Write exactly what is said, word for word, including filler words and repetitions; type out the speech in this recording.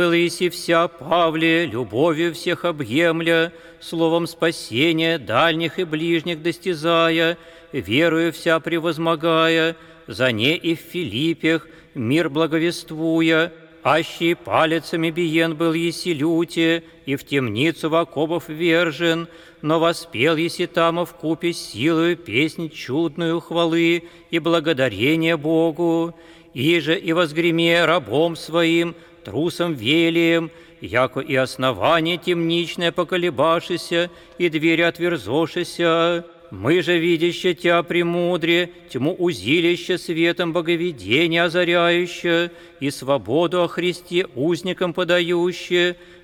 Иси вся Павле, любовью всех объемля, словом спасения дальних и ближних достизая, верою вся превозмогая, за не и в Филиппех мир благовествуя, аще палецами биен был еси люте, и в темницу в окопов вержен, но воспел еси там вкупе силою песнь чудную хвалы и благодарения Богу, иже и возгреме рабом своим, трусом Велием, яко и основание темничное поколебашися, и двери отверзошися. Мы же, видяще Тя премудре, тьму узилище светом боговедения озаряюще, и свободу о Христе узникам подающее,